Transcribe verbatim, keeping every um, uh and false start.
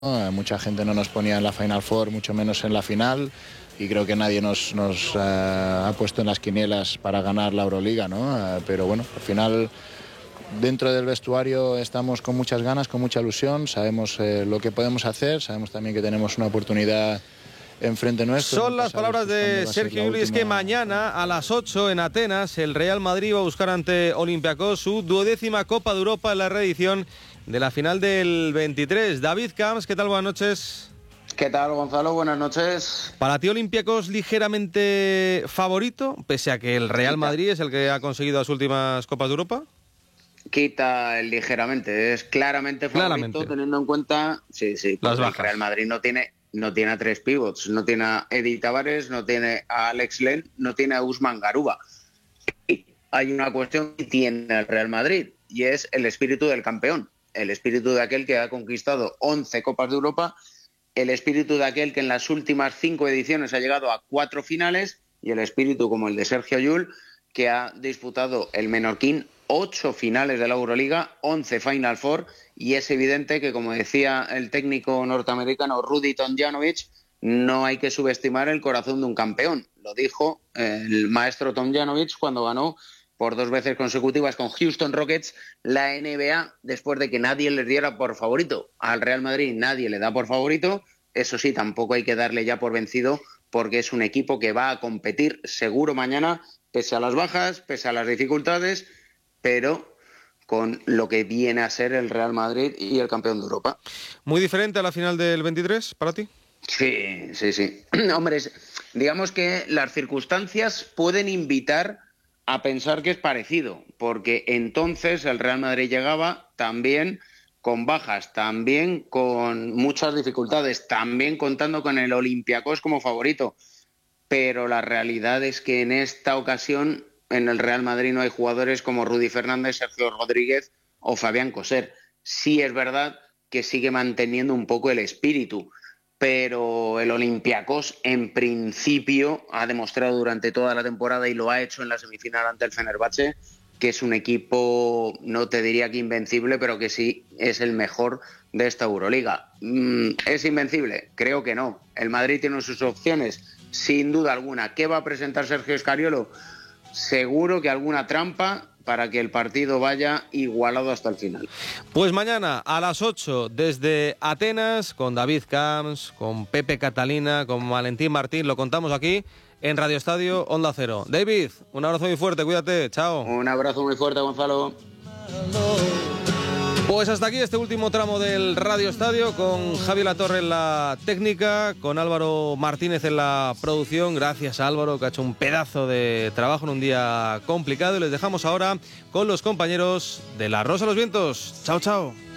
¿no? Mucha gente no nos ponía en la Final Four, mucho menos en la final, y creo que nadie nos, nos uh, ha puesto en las quinielas para ganar la Euroliga, ¿no? Uh, pero bueno, al final, dentro del vestuario estamos con muchas ganas, con mucha ilusión, sabemos eh, lo que podemos hacer, sabemos también que tenemos una oportunidad enfrente nuestro. Son las palabras de Sergio Llull, y es que mañana a las ocho en Atenas el Real Madrid va a buscar ante Olympiacos su duodécima Copa de Europa en la reedición de la final del veintitrés. David Camps, ¿qué tal? Buenas noches. ¿Qué tal, Gonzalo? Buenas noches. ¿Para ti Olympiacos ligeramente favorito, pese a que el Real Madrid es el que ha conseguido las últimas Copas de Europa? Quita el ligeramente, es claramente favorito, claramente. Teniendo en cuenta sí, sí, las bajas. El Real Madrid no tiene... No tiene a tres pivots, no tiene a Eddie Tavares, no tiene a Alex Len, no tiene a Usman Garuba. Y hay una cuestión que tiene el Real Madrid, y es el espíritu del campeón, el espíritu de aquel que ha conquistado once Copas de Europa, el espíritu de aquel que en las últimas cinco ediciones ha llegado a cuatro finales, y el espíritu como el de Sergio Llull, que ha disputado el menorquín ocho finales de la Euroliga, once Final Four, y es evidente que, como decía el técnico norteamericano Rudy Tomjanovich, no hay que subestimar el corazón de un campeón. Lo dijo el maestro Tomjanovich cuando ganó por dos veces consecutivas con Houston Rockets la N B A, después de que nadie les diera por favorito. Al Real Madrid nadie le da por favorito, eso sí, tampoco hay que darle ya por vencido, porque es un equipo que va a competir seguro mañana, pese a las bajas, pese a las dificultades, pero con lo que viene a ser el Real Madrid y el campeón de Europa. ¿Muy diferente a la final del veintitrés para ti? Sí, sí, sí. Hombre, digamos que las circunstancias pueden invitar a pensar que es parecido, porque entonces el Real Madrid llegaba también con bajas, también con muchas dificultades, también contando con el Olympiacos como favorito. Pero la realidad es que en esta ocasión en el Real Madrid no hay jugadores como Rudy Fernández, Sergio Rodríguez o Fabián Coser. Sí es verdad que sigue manteniendo un poco el espíritu, pero el Olympiacos en principio ha demostrado durante toda la temporada, y lo ha hecho en la semifinal ante el Fenerbahce, que es un equipo, no te diría que invencible, pero que sí es el mejor de esta Euroliga. ¿Es invencible? Creo que no. El Madrid tiene sus opciones, sin duda alguna. ¿Qué va a presentar Sergio Scariolo? Seguro que alguna trampa para que el partido vaya igualado hasta el final. Pues mañana a las ocho desde Atenas, con David Camps, con Pepe Catalina, con Valentín Martín, lo contamos aquí en Radio Estadio Onda Cero. David, un abrazo muy fuerte, cuídate, chao. Un abrazo muy fuerte, Gonzalo. Pues hasta aquí este último tramo del Radio Estadio, con Javi Latorre en la técnica, con Álvaro Martínez en la producción. Gracias a Álvaro, que ha hecho un pedazo de trabajo en un día complicado, y les dejamos ahora con los compañeros de La Rosa de los Vientos. Chao, chao.